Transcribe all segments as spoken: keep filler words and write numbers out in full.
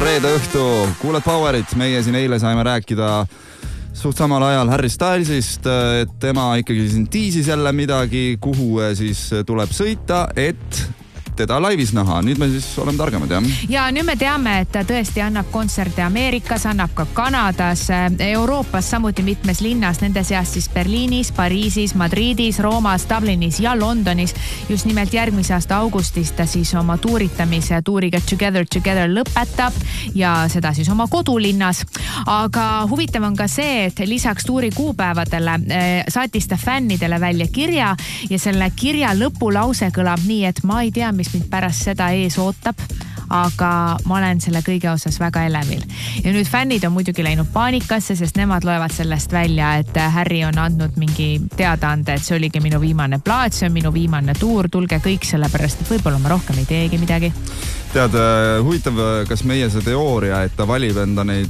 reede õhtu, kuuled Powerit, meie siin eile saime rääkida suht samal ajal Harry Stylesist, et tema ikkagi siin tiisis jälle midagi, kuhu siis tuleb sõita, et teda laivis näha. Nüüd me siis oleme targemad, jah? Ja nüüd me teame, et ta tõesti annab kontserte Ameerikas, annab ka Kanadas, Euroopas samuti mitmes linnas, nende seas siis Berliinis, Pariisis, Madridis, Roomas, Dublinis ja Londonis. Just nimelt järgmise aasta augustis ta siis oma tuuritamise tuuriga Together Together lõpetab ja seda siis oma kodulinnas. Aga huvitav on ka see, et lisaks tuuri kuupäevadele saatis ta fännidele välja kirja ja selle kirja lõpulause kõlab nii, et ma ei tea, mis mind pärast seda ees ootab, aga ma olen selle kõige osas väga elevil. Ja nüüd fännid on muidugi läinud paanikasse, sest nemad loevad sellest välja, et Harry on andnud mingi teadaande, et see oligi minu viimane plaat, see on minu viimane tuur, tulge kõik selle pärast, et võib-olla ma rohkem ei teegi midagi. Tead, huvitav, kas meie see teooria, et ta valib enda neid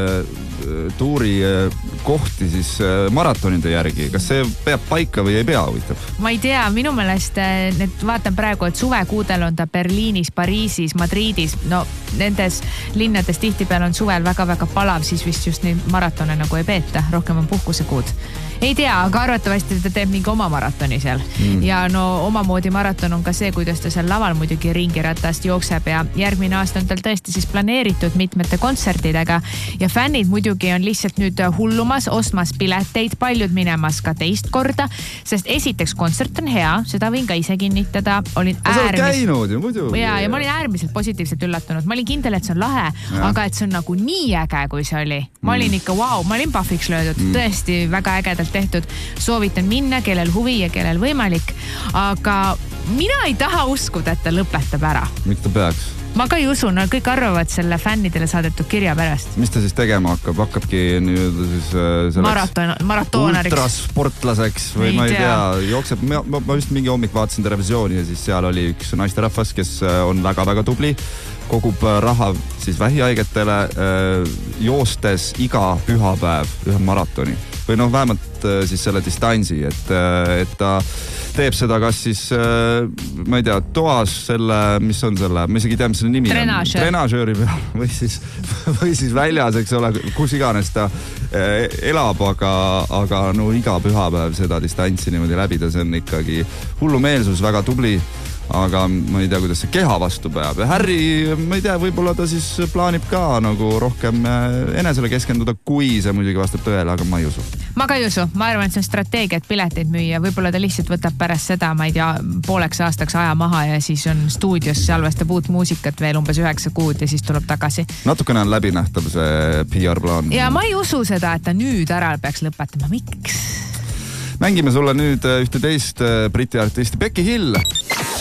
tuuri kohti siis maratonide järgi, kas see peab paika või ei pea, huvitav? Ma ei tea, minu meelest need, vaatan praegu, et suvekuudel on ta Berliinis, Pariisis, Madridis, no nendes linnades tihtipeal on suvel väga-väga palav, siis vist just neid maratone nagu ei peeta, rohkem on puhkusekuud. Ei tea, aga arvatavasti ta teeb mingi oma maratoni seal. Mm. Ja no omamoodi maraton on ka see, kuidas ta seal laval muidugi ringiratast jookseb ja järgmine aasta on tal tõesti siis planeeritud mitmete kontsertidega ja fännid muidugi on lihtsalt nüüd hullumas, ostmas pileteid, paljud minemas ka teist korda, sest esiteks kontsert on hea, seda võin ka ise kinnitada. Olin äärmis... käinud ju muidu. Ja, ja ma olin äärmiselt positiivselt üllatunud. Ma olin kindel, et see on lahe, ja. Aga et see on nagu nii äge, kui see oli. Ma olin ikka, wow, ma olin pahviks löödud, mm. tõesti väga ägedalt tehtud. Soovitan minna, kellel huvi ja kellel võimalik, aga mina ei taha uskuda, et ta lõpetab ära. Miks ta peaks? Ma ka ei usu, no kõik arvavad selle fännidele saadetud kirja pärast. Mis ta siis tegema hakkab? Hakkabki nii-öelda siis selleks Maraton, maratoonariks. Ultrasportlaseks või ei ma ei tea, tea jookseb. Ma, ma, ma just mingi hommik vaatasin televisiooni ja siis seal oli üks naisterahvas, kes on väga-väga tubli, kogub raha siis vähihaigetele, joostes iga pühapäev ühe maratoni. Või noh, vähemalt siis selle distantsi, et, et ta teeb seda kas siis, ma ei tea, toas selle, mis on selle, ma isegi ei tea, mis selle nimi on. Trenažöör. Trenažööri peal või siis, või siis väljas, eks ole, kus iganes ta elab, aga, aga no iga pühapäev seda distantsi niimoodi läbida, see on ikkagi hullumeelsus, väga tubli. Aga ma ei tea, kuidas see keha vastu peab. Ja Harry, ma ei tea, võib-olla ta siis plaanib ka nagu rohkem enesele keskenduda, kui see muidugi vastab tõele, aga ma ei usu. Ma ka ei usu. Ma arvan, et see on strateegia, et pileteid müüa. Võib-olla ta lihtsalt võtab pärast seda, ma ei tea, pooleks aastaks aja maha ja siis on stuudios salvestab uut muusikat veel umbes üheksa kuud ja siis tuleb tagasi. Natukene on läbinähtav see P R plaan. Ja ma ei usu seda, et ta nüüd ära peaks lõpetama. Miks? Mängime sulle nüüd ühte teist Briti artisti Becky Hill.